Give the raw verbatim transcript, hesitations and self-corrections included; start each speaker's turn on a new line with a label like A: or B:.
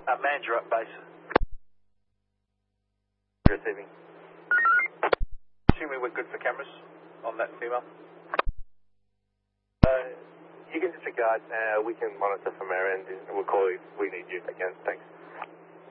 A: Uh, Mandurah up base.
B: Receiving.
A: Assuming we're good for cameras on that female.
B: Uh, you can disregard. Uh, we can monitor from our end. We'll call if we need you again. Thanks.